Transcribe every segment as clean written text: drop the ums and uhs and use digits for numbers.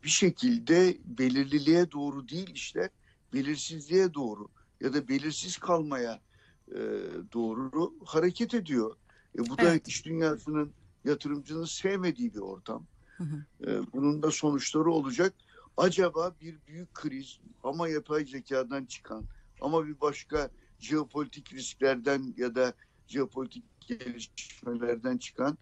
bir şekilde belirliliğe doğru değil işler, belirsizliğe doğru ya da belirsiz kalmaya doğru hareket ediyor. Bu da Evet. iş dünyasının, yatırımcının sevmediği bir ortam. Hı hı. Bunun da sonuçları olacak. Acaba bir büyük kriz ama yapay zekadan çıkan ama bir başka jeopolitik risklerden ya da jeopolitik gelişmelerden çıkan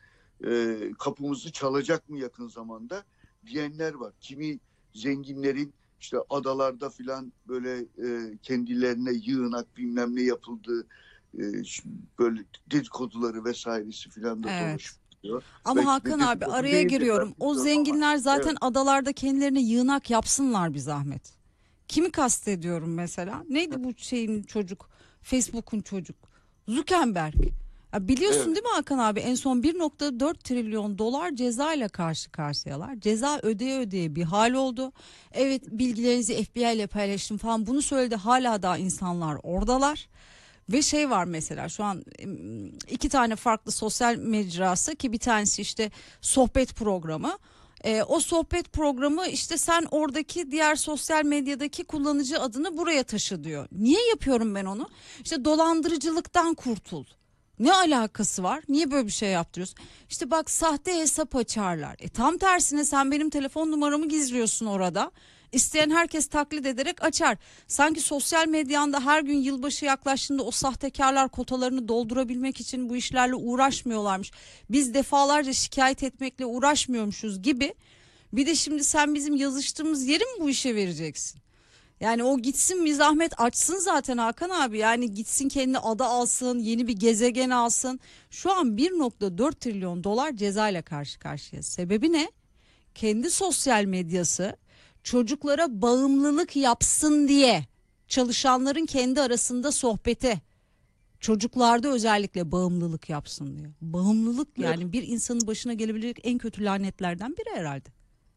kapımızı çalacak mı yakın zamanda diyenler var. Kimi zenginlerin işte adalarda filan böyle kendilerine yığınak bilmem ne yapıldığı e, böyle dedikoduları vesairesi filan da Evet. dolaşıyor. Ama Belki de Hakan abi dedikodu araya değildir, ben giriyorum. O bilmiyorum ama zenginler zaten evet, adalarda kendilerine yığınak yapsınlar bir zahmet. Kimi kastediyorum mesela? Neydi bu şeyin çocuk? Facebook'un çocuk. Zuckerberg. Ya biliyorsun evet, değil mi Hakan abi? En son 1,4 trilyon dolar ceza ile karşı karşıyalar. Ceza ödeye ödeye bir hal oldu. Evet, bilgilerinizi FBI ile paylaşın falan, bunu söyledi. Hala daha insanlar oradalar. Ve şey var mesela, şu an iki tane farklı sosyal mecrası, ki bir tanesi işte sohbet programı. O sohbet programı işte sen oradaki diğer sosyal medyadaki kullanıcı adını buraya taşı diyor. Niye yapıyorum ben onu? İşte dolandırıcılıktan kurtul. Ne alakası var? Niye böyle bir şey yaptırıyorsun? İşte bak, sahte hesap açarlar. Tam tersine sen benim telefon numaramı gizliyorsun orada. İsteyen herkes taklit ederek açar. Sanki sosyal medyanda her gün yılbaşı yaklaştığında o sahtekarlar kotalarını doldurabilmek için bu işlerle uğraşmıyorlarmış. Biz defalarca şikayet etmekle uğraşmıyormuşuz gibi. Bir de şimdi sen bizim yazıştığımız yeri mi bu işe vereceksin? Yani o gitsin, bir zahmet açsın zaten Hakan abi. Yani gitsin, kendi ada alsın, yeni bir gezegen alsın. Şu an 1,4 trilyon dolar cezayla karşı karşıya. Sebebi ne? Kendi sosyal medyası çocuklara bağımlılık yapsın diye, çalışanların kendi arasında sohbeti çocuklarda özellikle bağımlılık yapsın diye. Bağımlılık evet, yani bir insanın başına gelebilecek en kötü lanetlerden biri herhalde.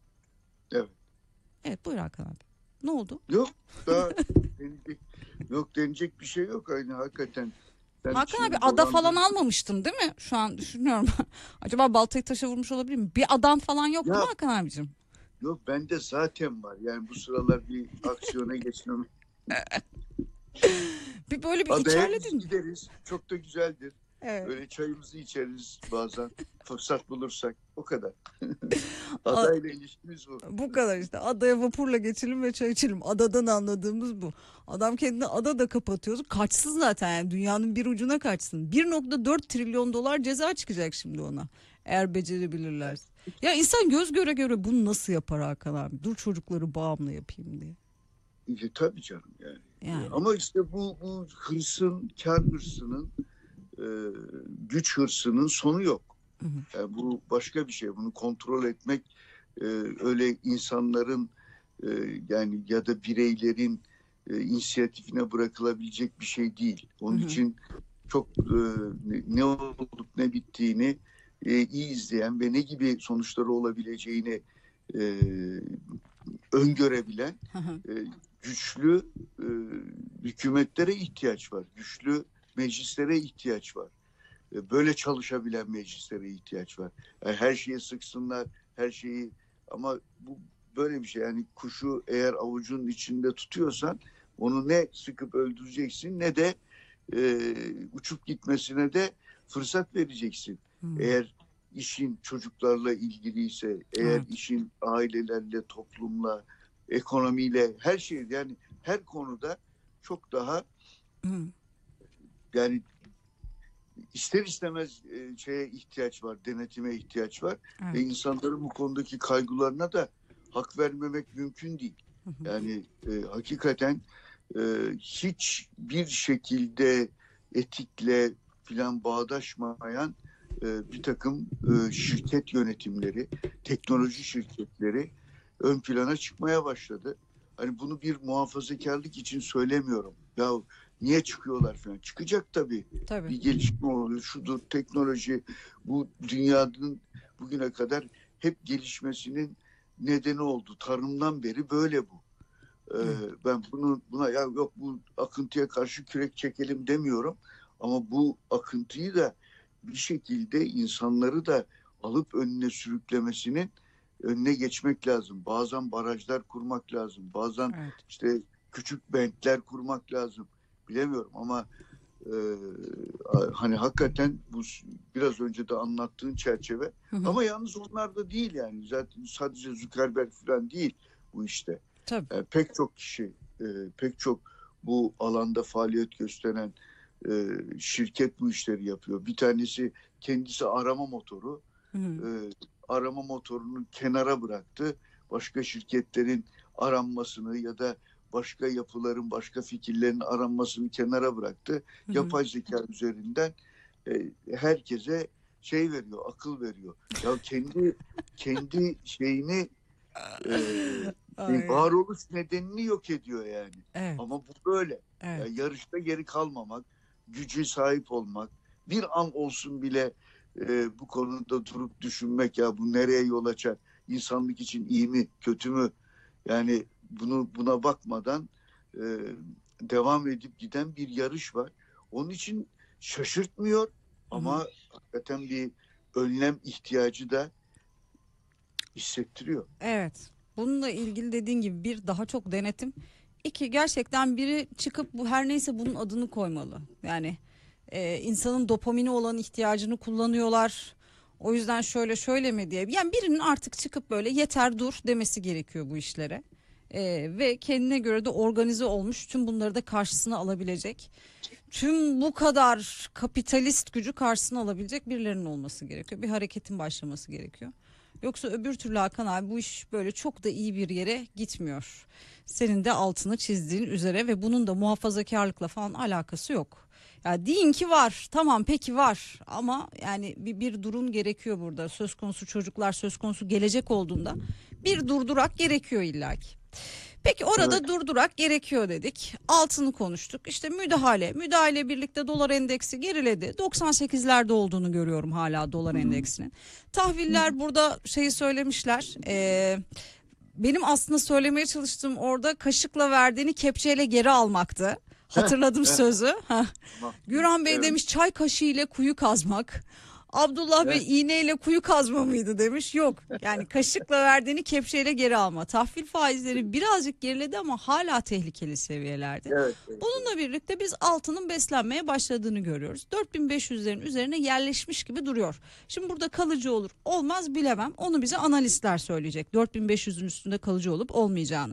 evet. Evet, buyur Hakan abi. Ne oldu? Yok daha denecek, yok denecek bir şey yok. Aynı hakikaten sen Hakan abi şimdi ada falan dolandırıcı. almamıştın değil mi? Şu an düşünüyorum. Acaba baltayı taşa vurmuş olabilir mi? Bir adan falan yok değil Ya mi Hakan abicim? yok, bende zaten var. Yani bu sıralar bir aksiyona geçmem. Bir böyle bir Adaya biz içerledin. gideriz. Çok da güzeldir. Evet. Öyle çayımızı içeriz bazen. Fırsat bulursak. O kadar. A- Adayla ilişkimiz bu. Bu kadar işte. Adaya vapurla geçelim ve çay içelim. Adadan anladığımız bu. Adam kendini adada kapatıyor. Kaçsın zaten, yani dünyanın bir ucuna kaçsın. 1,4 trilyon dolar ceza çıkacak şimdi ona. Eğer Evet. becerebilirlerse. Ya insan göz göre göre bunu nasıl yapar Hakan abi? Dur çocukları bağımlı yapayım diye. Tabii canım yani. Yani. Ama işte bu hırsın, kar hırsının, e, güç hırsının sonu yok. Hı hı. Yani bu başka bir şey. Bunu kontrol etmek öyle insanların e, yani ya da bireylerin inisiyatifine bırakılabilecek bir şey değil. Hı Onun hı. için çok ne olup ne bittiğini iyi izleyen ve ne gibi sonuçları olabileceğini e, öngörebilen Hı hı. e, güçlü e, hükümetlere ihtiyaç var. Güçlü meclislere ihtiyaç var. Böyle çalışabilen meclislere ihtiyaç var. Yani her şeye sıksınlar, her şeyi, ama bu böyle bir şey. Yani kuşu eğer avucunun içinde tutuyorsan onu ne sıkıp öldüreceksin ne de uçup gitmesine de fırsat vereceksin. Hı. Eğer işin çocuklarla ilgiliyse, eğer Evet. işin ailelerle, toplumla, ekonomiyle, her şey, yani her konuda çok daha, Hı. yani ister istemez şeye ihtiyaç var, denetime ihtiyaç var ve Evet. insanların bu konudaki kaygılarına da hak vermemek mümkün değil. Hı hı. Yani hakikaten e, hiçbir şekilde etikle filan bağdaşmayan bir takım şirket yönetimleri, teknoloji şirketleri ön plana çıkmaya başladı. Hani bunu bir muhafazakarlık için söylemiyorum. Ya niye çıkıyorlar falan? Çıkacak tabii. Tabii. Bir gelişme oluyor. Şudur, teknoloji, bu dünyanın bugüne kadar hep gelişmesinin nedeni oldu. Tarımdan beri böyle bu. Evet. Ben buna ya yok bu akıntıya karşı kürek çekelim demiyorum. Ama bu akıntıyı da bir şekilde insanları da alıp önüne sürüklemesinin önüne geçmek lazım. Bazen barajlar kurmak lazım. Bazen Evet. işte küçük bentler kurmak lazım. Bilemiyorum ama e, hani hakikaten bu biraz önce de anlattığın çerçeve, Hı hı. ama yalnız onlar da değil yani. Zaten sadece Zuckerberg falan değil bu işte. Tabii. Pek çok kişi, pek çok bu alanda faaliyet gösteren şirket bu işleri yapıyor. Bir tanesi kendisi arama motoru. Hı hı. E, Arama motorunu kenara bıraktı. Başka şirketlerin aranmasını ya da başka yapıların, başka fikirlerin aranmasını kenara bıraktı. Hı hı. Yapay zeka üzerinden herkese şey veriyor, akıl veriyor. Ya kendi şeyini, Ay. varoluş nedenini yok ediyor yani. Evet. Ama bu böyle. Ya Evet. yarışta geri kalmamak, gücü sahip olmak, bir an olsun bile bu konuda durup düşünmek, ya bu nereye yol açar? İnsanlık için iyi mi, kötü mü? Yani buna bakmadan e, devam edip giden bir yarış var. Onun için şaşırtmıyor Hı hı. ama hakikaten bir önlem ihtiyacı da hissettiriyor. Evet. Bununla ilgili dediğin gibi bir daha çok denetim. İki gerçekten biri çıkıp bu her neyse bunun adını koymalı. Yani insanın dopamine olan ihtiyacını kullanıyorlar. O yüzden şöyle şöyle mi diye. Yani birinin artık çıkıp böyle yeter dur demesi gerekiyor bu işlere. Ve kendine göre de organize olmuş tüm bunları da karşısına alabilecek. Tüm bu kadar kapitalist gücü karşısına alabilecek birilerinin olması gerekiyor. Bir hareketin başlaması gerekiyor. Yoksa öbür türlü Hakan abi bu iş böyle çok da iyi bir yere gitmiyor. Senin de altını çizdiğin üzere ve bunun da muhafazakarlıkla falan alakası yok. Ya deyin ki var, tamam peki var, ama yani bir durum gerekiyor burada. Söz konusu çocuklar, söz konusu gelecek olduğunda bir durdurak gerekiyor illaki. Peki Evet. orada durdurak gerekiyor dedik. Altını konuştuk. İşte müdahale birlikte dolar endeksi geriledi. 98'lerde olduğunu görüyorum hala dolar endeksinin. Tahviller burada şeyi söylemişler. Benim aslında söylemeye çalıştığım orada kaşıkla verdiğini kepçeyle geri almaktı. Heh, Hatırladım heh, sözü. Heh. tamam. Güran Bey Evet, demiş çay kaşığı ile kuyu kazmak. Abdullah heh, Bey iğneyle kuyu kazma mıydı demiş. Yok. Yani kaşıkla verdiğini kepçeyle geri alma. Tahvil faizleri birazcık geriledi ama hala tehlikeli seviyelerde. evet, evet, evet. Bununla birlikte biz altının beslenmeye başladığını görüyoruz. 4500'lerin üzerine yerleşmiş gibi duruyor. Şimdi burada kalıcı olur olmaz bilemem. Onu bize analistler söyleyecek. 4500'ün üstünde kalıcı olup olmayacağını.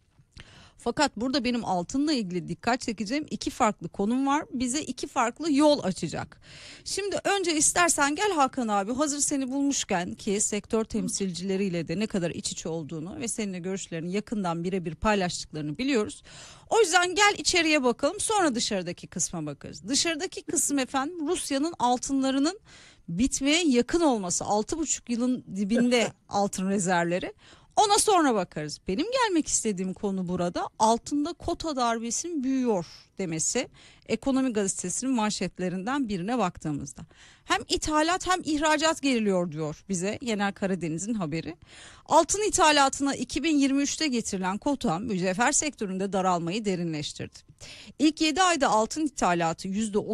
Fakat burada benim altınla ilgili dikkat çekeceğim iki farklı konum var. Bize iki farklı yol açacak. Şimdi önce istersen gel Hakan abi, hazır seni bulmuşken, ki sektör temsilcileriyle de ne kadar iç içe olduğunu ve seninle görüşlerini yakından birebir paylaştıklarını biliyoruz. O yüzden gel içeriye bakalım, sonra dışarıdaki kısma bakarız. Dışarıdaki kısım efendim Rusya'nın altınlarının bitmeye yakın olması, 6,5 yılın dibinde altın rezervleri. Ona sonra bakarız. Benim gelmek istediğim konu burada altında kota darbesinin büyüyor demesi. Ekonomi Gazetesi'nin manşetlerinden birine baktığımızda. Hem ithalat hem ihracat geriliyor diyor bize Yener Karadeniz'in haberi. Altın ithalatına 2023'te getirilen kota mücevher sektöründe daralmayı derinleştirdi. İlk 7 ayda altın ithalatı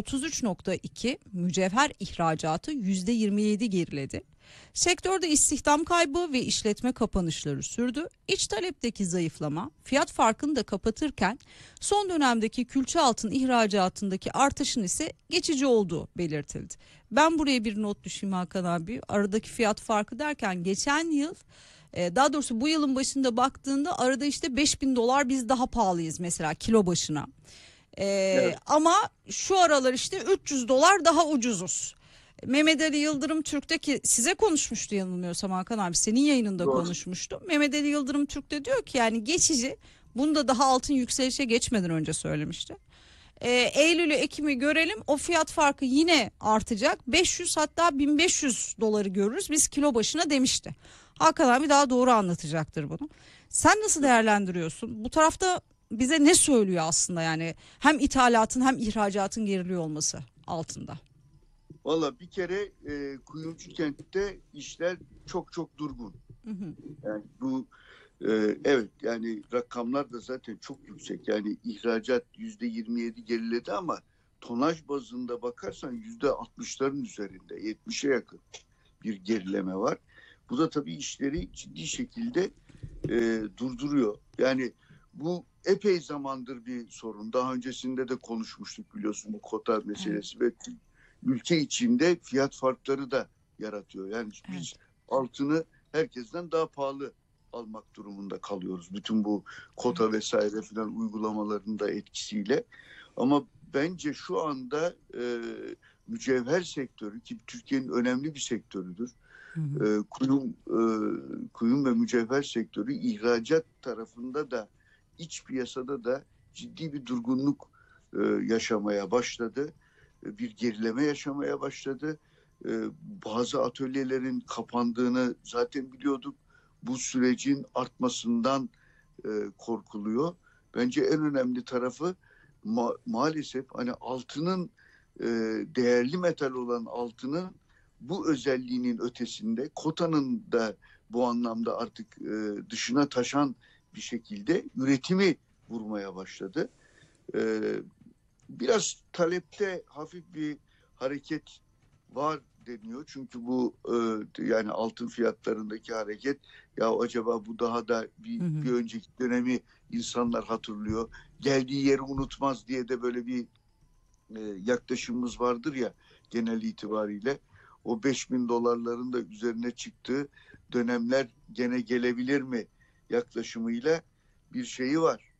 %33,2, mücevher ihracatı %27 geriledi. Sektörde istihdam kaybı ve işletme kapanışları sürdü. İç talepteki zayıflama fiyat farkını da kapatırken son dönemdeki külçe altın ihracatındaki artışın ise geçici olduğu belirtildi. Ben buraya bir not düşeyim Hakan abi. Aradaki fiyat farkı derken geçen yıl, daha doğrusu bu yılın başında baktığında arada işte 5.000 dolar biz daha pahalıyız mesela kilo başına. Evet, Ama şu aralar işte 300 dolar daha ucuzuz. Mehmet Ali Yıldırım Türk'te, ki size konuşmuştu yanılmıyorsam Hakan abi, senin yayınında doğru. konuşmuştu. Mehmet Ali Yıldırım Türk'te diyor ki yani geçici, bunu da daha altın yükselişe geçmeden önce söylemişti. Eylül'ü Ekim'i görelim, o fiyat farkı yine artacak, 500 hatta 1500 doları görürüz biz kilo başına demişti. Hakan abi daha doğru anlatacaktır bunu. Sen nasıl değerlendiriyorsun? Bu tarafta bize ne söylüyor aslında, yani hem ithalatın hem ihracatın geriliyor olması altında? Valla bir kere Kuyumcu kentte işler çok çok durgun. Hı hı. Yani bu evet, yani rakamlar da zaten çok yüksek. Yani ihracat %27 geriledi ama tonaj bazında bakarsan %60'ların üzerinde, 70'e yakın bir gerileme var. Bu da tabii işleri ciddi şekilde durduruyor. Yani bu epey zamandır bir sorun. Daha öncesinde de konuşmuştuk biliyorsun bu kota Evet, meselesi ve ülke içinde fiyat farkları da yaratıyor. Yani biz evet, altını herkesten daha pahalı almak durumunda kalıyoruz. Bütün bu kota evet. vesaire filan uygulamaların da etkisiyle. Ama bence şu anda mücevher sektörü ki Türkiye'nin önemli bir sektörüdür. Hı hı. Kuyum ve mücevher sektörü ihracat tarafında da iç piyasada da ciddi bir durgunluk yaşamaya başladı. Bir gerileme yaşamaya başladı. E, Bazı atölyelerin kapandığını zaten biliyorduk. Bu sürecin artmasından korkuluyor. Bence en önemli tarafı maalesef hani altının e, değerli metal olan altının bu özelliğinin ötesinde kotanın da bu anlamda artık dışına taşan bir şekilde üretimi vurmaya başladı. E, Biraz talepte hafif bir hareket var deniyor. Çünkü bu yani altın fiyatlarındaki hareket ya acaba bu daha da Hı hı. bir önceki dönemi insanlar hatırlıyor. Geldiği yeri unutmaz diye de böyle bir yaklaşımımız vardır ya genel itibariyle. O 5.000 dolarların da üzerine çıktığı dönemler gene gelebilir mi yaklaşımıyla bir şeyi var.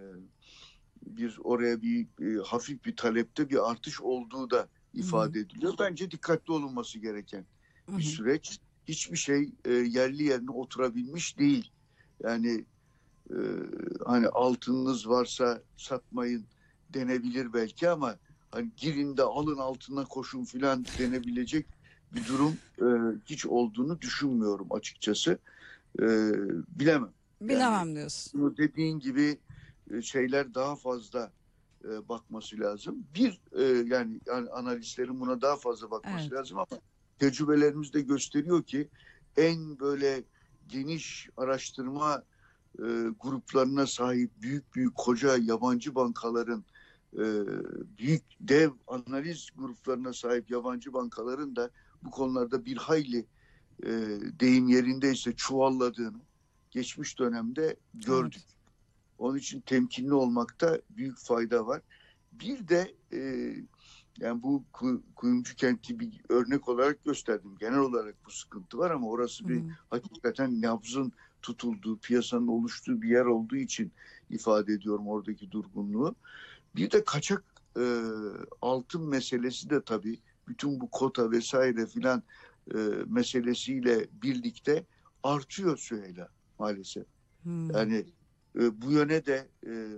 Bir oraya bir hafif bir talepte bir artış olduğu da Hı hı. ifade ediliyor. Bence dikkatli olunması gereken Hı bir hı. süreç. Hiçbir şey yerli yerine oturabilmiş değil. Yani e, hani altınınız varsa satmayın denebilir belki ama hani girin de alın altına koşun filan denebilecek bir durum hiç olduğunu düşünmüyorum açıkçası. E, Bilemem. Yani Bilemem diyorsun. bu dediğin gibi şeyler daha fazla bakması lazım. Yani analistlerin buna daha fazla bakması Evet. lazım ama tecrübelerimiz de gösteriyor ki en böyle geniş araştırma gruplarına sahip büyük büyük koca yabancı bankaların e, büyük dev analiz gruplarına sahip yabancı bankaların da bu konularda bir hayli e, deyim yerindeyse çuvalladığını geçmiş dönemde gördük. Evet. Onun için temkinli olmakta büyük fayda var. Bir de yani bu kuyumcu kenti bir örnek olarak gösterdim. Genel olarak bu sıkıntı var ama orası Hı bir hı. hakikaten nabzın tutulduğu, piyasanın oluştuğu bir yer olduğu için ifade ediyorum oradaki durgunluğu. Bir de kaçak e, altın meselesi de tabii bütün bu kota vesaire filan meselesiyle birlikte artıyor Süheyla maalesef. Hı. Yani bu yöne de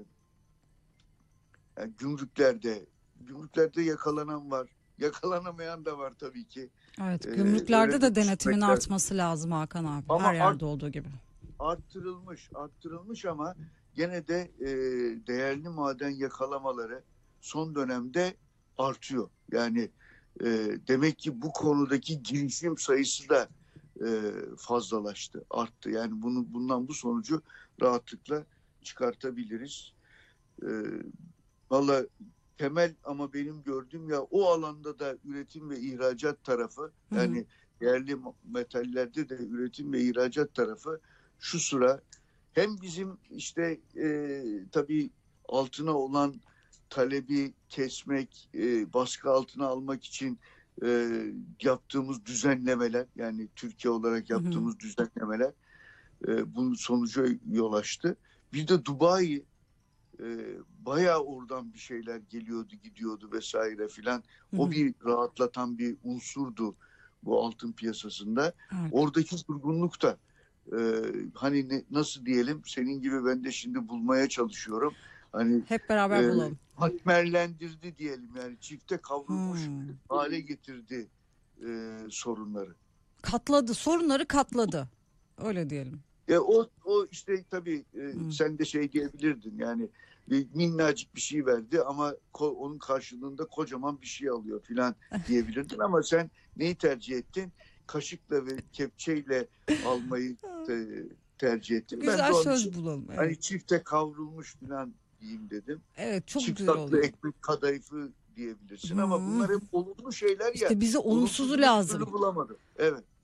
yani gümrüklerde yakalanan var. Yakalanamayan da var tabii ki. Evet, Öyle gümrüklerde de de denetimin düşünmek lazım. artması lazım Hakan abi. Her Ama yerde olduğu gibi. arttırılmış ama gene de değerli maden yakalamaları son dönemde artıyor. Yani demek ki bu konudaki girişim sayısı da fazlalaştı, arttı. Yani bundan bu sonucu rahatlıkla çıkartabiliriz. E, Valla temel ama benim gördüğüm ya o alanda da üretim ve ihracat tarafı Hı hı. yani değerli metallerde de üretim ve ihracat tarafı şu sıra hem bizim işte tabii altına olan talebi kesmek, baskı altına almak için yaptığımız düzenlemeler yani Türkiye olarak Hı hı. yaptığımız düzenlemeler bunun sonucu yol açtı. Bir de Dubai bayağı oradan bir şeyler geliyordu gidiyordu vesaire filan. Hı O hı. bir rahatlatan bir unsurdu bu altın piyasasında. Evet. Oradaki durgunluk da hani nasıl diyelim senin gibi ben de şimdi bulmaya çalışıyorum. Hani Hep beraber e, bulalım. hatmerlendirdi diyelim yani çifte kavrulmuş Hı. hale getirdi sorunları. Katladı, sorunları katladı. Öyle diyelim. O işte tabii Hı. sen de şey diyebilirdin yani minnacık bir şey verdi ama onun karşılığında kocaman bir şey alıyor filan diyebilirdin ama sen neyi tercih ettin? Kaşıkla ve kepçeyle almayı tercih ettin. Ben de Güzel onun söz için bulalım. Evet. hani çifte kavrulmuş filan diyeyim dedim. Evet, çok Çift güzel tatlı oluyor. ekmek kadayıfı diyebilirsin ama Hı. bunlar hep olumlu şeyler ya. İşte bize olumsuzu Olumsuzunu bir türlü lazım. bulamadım. Evet.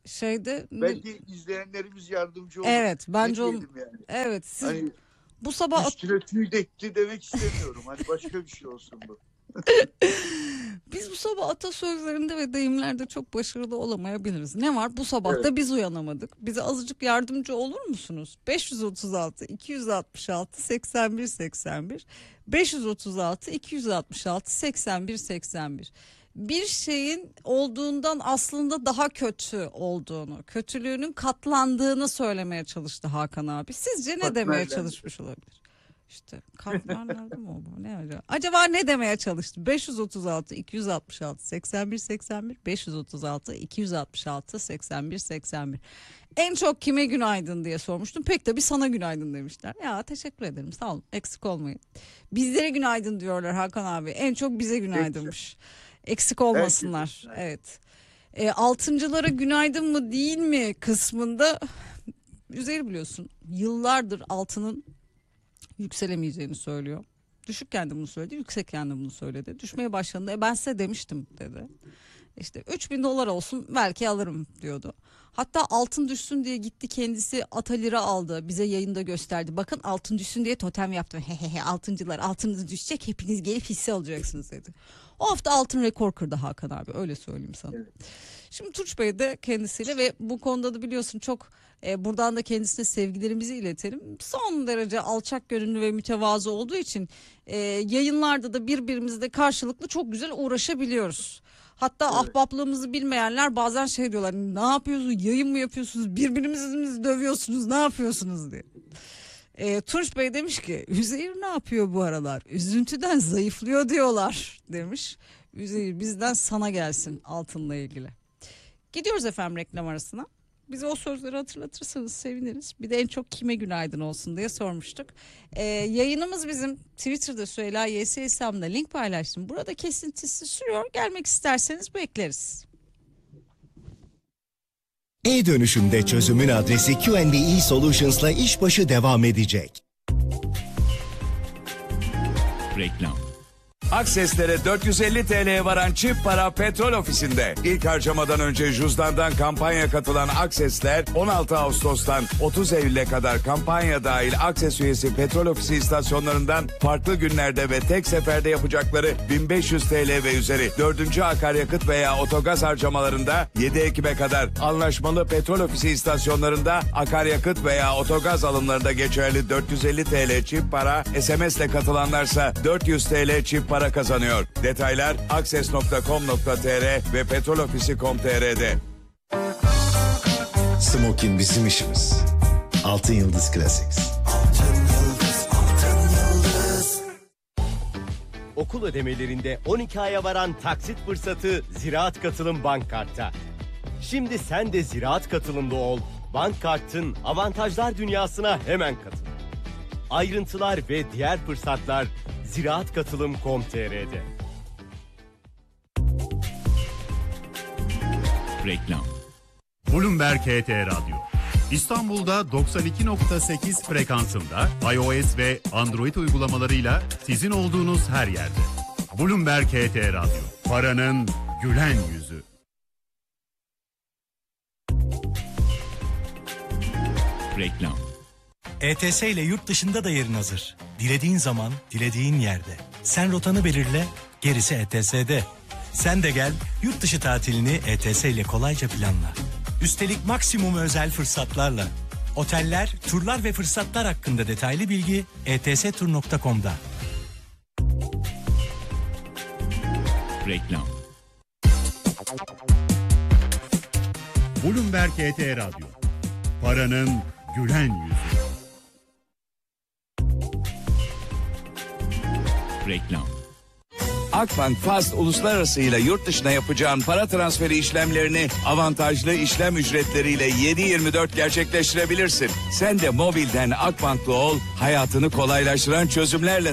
Belki izleyenlerimiz yardımcı olur. Evet, bence Ne diyelim yani. evet, siz Hani bu sabah üstüne tüy dekti demek istemiyorum. Hani başka bir şey olsun bu. biz bu sabah atasözlerinde ve deyimlerde çok başarılı olamayabiliriz. Ne var? Bu sabah Evet. da biz uyanamadık. Bize azıcık yardımcı olur musunuz? 536 266 81 81 536 266 81 81. Bir şeyin olduğundan aslında daha kötü olduğunu, kötülüğünün katlandığını söylemeye çalıştı Hakan abi. Sizce ne demeye Katmerlendi. çalışmış olabilir? İşte katmerlerde mi oldu? Ne acaba? Acaba ne demeye çalıştı? 536 266 81 81 536 266 81 81. En çok kime günaydın diye sormuştum. Pek tabii sana günaydın demişler. Ya teşekkür ederim, sağ olun, eksik olmayın. Bizlere günaydın diyorlar Hakan abi. En çok bize günaydınmış. Eksik olmasınlar. Evet. Altıncılara günaydın mı değil mi kısmında Üzeri biliyorsun yıllardır altının yükselemeyeceğini söylüyor. Düşükken de bunu söyledi, yüksekken de bunu söyledi. Düşmeye başladığında ben size demiştim dedi. İşte 3.000 dolar olsun belki alırım diyordu. Hatta altın düşsün diye gitti kendisi atalira aldı. Bize yayında gösterdi. Bakın altın düşsün diye totem yaptım. Hehehe altıncılar altınız düşecek, hepiniz gelip hisse alacaksınız dedi. O hafta altın rekor kırdı Hakan abi, öyle söyleyeyim sana. Evet. Şimdi Tunç Bey de kendisiyle ve bu konuda da biliyorsun çok buradan da kendisine sevgilerimizi iletelim. Son derece alçak gönüllü ve mütevazı olduğu için yayınlarda da birbirimizle karşılıklı çok güzel uğraşabiliyoruz. Hatta Evet. ahbaplığımızı bilmeyenler bazen şey diyorlar, ne yapıyorsunuz, yayın mı yapıyorsunuz, birbirimizi dövüyorsunuz, ne yapıyorsunuz diye. Tunç Bey demiş ki Üzeyir ne yapıyor bu aralar, üzüntüden zayıflıyor diyorlar demiş. Üzeyir bizden sana gelsin altınla ilgili. Gidiyoruz efendim reklam arasına. Bize o sözleri hatırlatırsanız seviniriz. Bir de en çok kime günaydın olsun diye sormuştuk. Yayınımız bizim Twitter'da Süheyla YS hesabımda link paylaştım. Burada kesintisi sürüyor. Gelmek isterseniz bekleriz. E-dönüşümde çözümün adresi Q&E Solutions'la işbaşı devam edecek. Reklam. Akseslere 450 TL'ye varan çift para petrol ofisinde. İlk harcamadan önce cüzdandan kampanya katılan Aksesler 16 Ağustos'tan 30 Eylül'e kadar kampanya dahil Akses üyesi petrol ofisi istasyonlarından farklı günlerde ve tek seferde yapacakları 1500 TL ve üzeri 4. akaryakıt veya otogaz harcamalarında 7 Ekim'e kadar anlaşmalı petrol ofisi istasyonlarında akaryakıt veya otogaz alımlarında geçerli 450 TL çift para, SMS'le katılanlarsa 400 TL çift para kazanıyor. Detaylar akses.com.tr ve petrolofisi.com.tr'de. Smokin bizim işimiz. Altın Yıldız Classics. Okul ödemelerinde 12 aya varan taksit fırsatı Ziraat Katılım Bank Kart'ta. Şimdi sen de Ziraat Katılım'da ol. Bank Kart'ın avantajlar dünyasına hemen katıl. Ayrıntılar ve diğer fırsatlar ziraatkatılım.com.tr'de. Reklam. Bloomberg HT Radyo. İstanbul'da 92.8 frekansında iOS ve Android uygulamalarıyla sizin olduğunuz her yerde. Bloomberg HT Radyo. Paranın gülen yüzü. Reklam. ETS ile yurt dışında da yerin hazır. Dilediğin zaman, dilediğin yerde. Sen rotanı belirle, gerisi ETS'de. Sen de gel, yurt dışı tatilini ETS ile kolayca planla. Üstelik maksimum özel fırsatlarla. Oteller, turlar ve fırsatlar hakkında detaylı bilgi etstur.com'da. Reklam. Bloomberg HT Radyo. Paranın gülen yüzü. Reklam. Akbank Fast Uluslararası ile yurt dışına yapacağın para transferi işlemlerini avantajlı işlem ücretleriyle 7/24 gerçekleştirebilirsin. Sen de mobilden Akbank'lı ol, hayatını kolaylaştıran çözümlerle